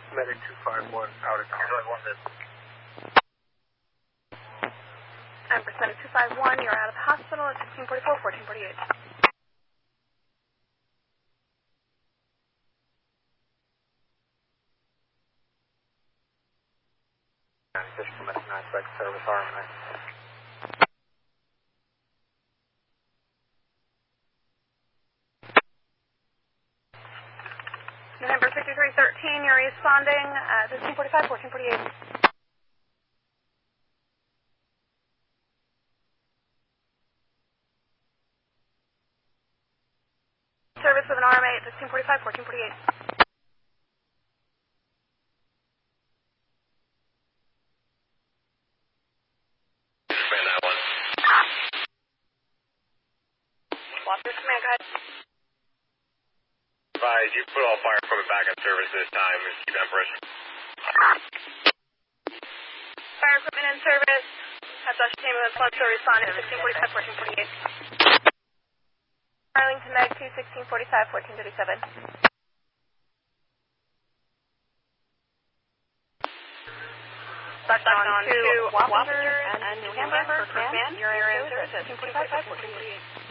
Medic 251 out of town. Empress Medic 251, you're out of the hospital at 1644, 1448. Additional Medic 9 Spec service RMA. November 5313, you're responding at 1645, 1448. Service with an RMA at 1645, 1448. Command that one. Lost your command, go ahead. Advise, you put all fire equipment back in service this time. Just keep Empress. Fire equipment in service. Have Dutch team with Plus respond at 1645, 1448. Arlington Meg 2, 1645, 1437. Dutch on to Wappinger and New Hampshire for command. You're in service at 1645, 1448.